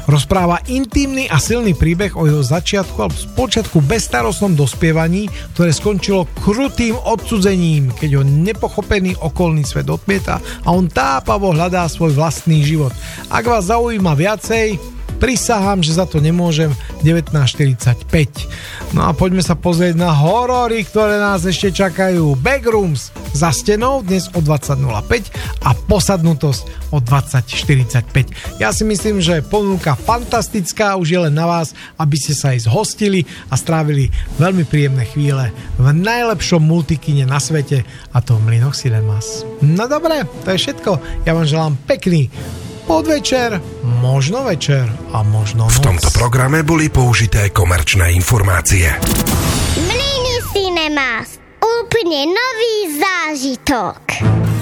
Rozpráva intimný a silný príbeh o jeho začiatku alebo spočiatku bezstarostnom dospievaní, ktoré skončilo krutým odsudzením, keď ho nepochopený okolný svet odmieta a on tápavo hľadá svoj vlastný život. Ak vás zaujíma viacej, prisahám, že za to nemôžem. 19:45. No a poďme sa pozrieť na horory, ktoré nás ešte čakajú. Backrooms za stenou dnes o 20:05 a Posadnutosť o 20:45. Ja si myslím, že ponuka fantastická, už je len na vás, aby ste sa aj zhostili a strávili veľmi príjemné chvíle v najlepšom multikine na svete, a to v Mlynoch Cinemas. No dobre, to je všetko. Ja vám želám pekný podvečer, možno večer a možno noc. V tomto programe boli použité komerčné informácie. Mlyny Cinemas. Úplne nový zážitok.